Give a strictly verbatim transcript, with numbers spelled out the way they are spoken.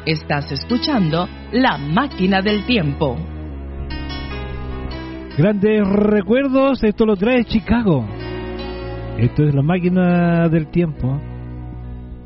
Estás escuchando La Máquina del Tiempo. Grandes recuerdos, esto lo trae Chicago. Esto es La Máquina del Tiempo.